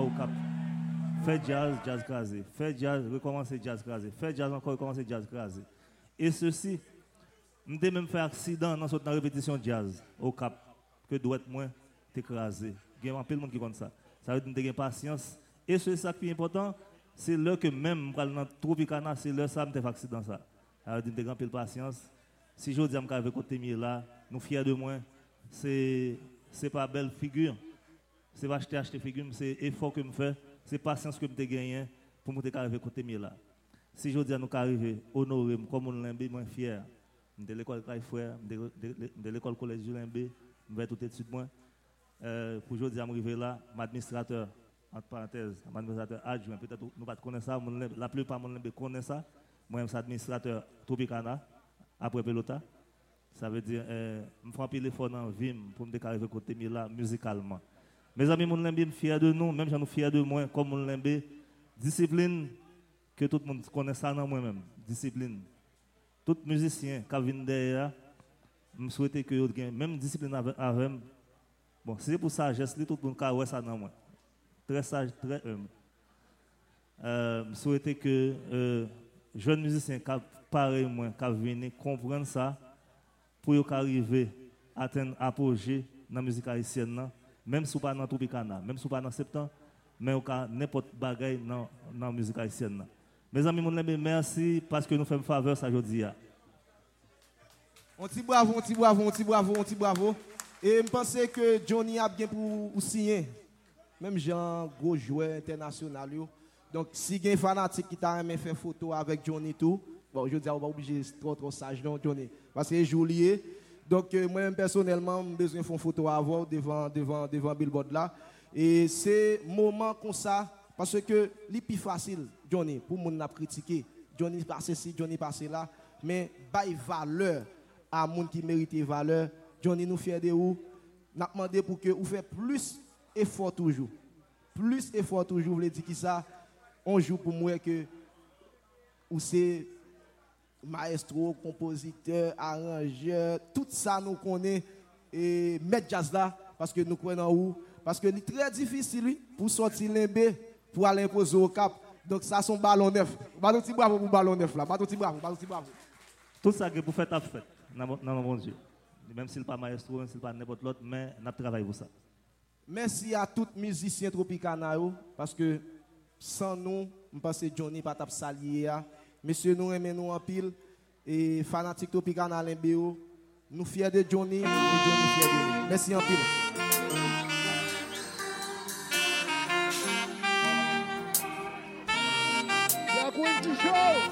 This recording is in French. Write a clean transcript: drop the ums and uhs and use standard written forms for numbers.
au cap. Fait jazz, jazz crasé. Fait jazz, recommencer jazz crasé. Fait jazz encore, recommencer jazz crasé. Et ceci, m'était même fait accident dans la répétition de jazz au cap. Que doit être moins t'écraser. Il y a un peu de monde qui compte ça. Ça veut dire que tu as patience. Et c'est ça qui est important, c'est là que même dans le Tropicana, c'est là ça me fait accident ça. Ça veut dire que tu as un peu de patience. Si je dis que je vais côté là, nous fiers de moi, c'est pas belle figure. C'est pas acheter figure, c'est effort que je fais, c'est patience que je gagné pour me arriver côté là. Si je dis à nous arriver honorer comme on l'aime, moi fier. De l'école Frère, de l'école collège Julimbé, je vais tout de suite moi. Pour aujourd'hui, arriver là, mon administrateur, entre parenthèses, mon administrateur adjoint, peut-être nous ne connaissons pas ça, la plupart de nous connaissent ça. Moi, je suis administrateur Tropicana, après Pelota. Ça veut dire, je fais un peu l'effort dans la vie pour me arriver côté là, musicalement. Mes amis, je suis fier de nous, même si je suis fier de moi, comme je suis discipline, que tout le monde connaît ça dans moi-même, discipline. Tout musicien qui vient derrière, je souhaite que vous ayez même discipline avec. Bon, si c'est pour sagesse, tout le monde a ça dans moi. Très sage, très humble. Je souhaite que jeunes musiciens qui pareil moi, qui viennent comprendre ça, pour arriver à atteindre un apogée dans la musique haïtienne, même si ce n'est pas dans Tropicana, même si ce n'est pas dans septembre, mais n'importe quoi dans la musique haïtienne. Mes amis, merci parce que nous faisons faveur ça aujourd'hui. On dit bravo, on dit bravo, on dit bravo, on dit bravo. Et je pense que Johnny a bien pour signer. Même Jean, gros joueur international. Donc, si il y a un fanatique qui t'a aimé faire photo avec Johnny tout, bon, je dis, on va obligé trop sage, non, Johnny. Parce que c'est joli. Donc, moi-même, personnellement, j'ai besoin de faire une photo avant devant Billboard là. Et c'est moment comme ça. Parce que c'est plus facile, Johnny, pour moun n'a critiquer. Johnny passe ici, Johnny passe là. Mais bail valeur à moun qui mérite valeur. Johnny nous fier de vous. N'a demandé pour que vous fassiez plus effort toujours. Plus effort toujours, vous voulez dire qui ça? On joue pour moi que vous c'est maestro, compositeur, arrangeur, tout ça nous connaît et mettre jazz là parce que nous connaissons où. Parce que c'est très difficile lui, pour sortir l'embé. Pour aller imposer au cap. Donc ça, c'est un ballon neuf. Ballon petit bravo pour ballon neuf là. Ballon petit bravo, ballon petit bravo. Tout ça que vous faites à fait dans mon Dieu. Même s'il n'est pas maestro, même s'il n'est pas n'importe l'autre, mais nous travaillons pour ça. Merci à tous les musiciens Tropicana parce que sans nous, je pense que Johnny pas tap salier. Monsieur, nous aimons nous en pile. Et fanatique Tropicana l'MBO, nous fiers de Johnny et Johnny fier de nous. Merci en pile. Show.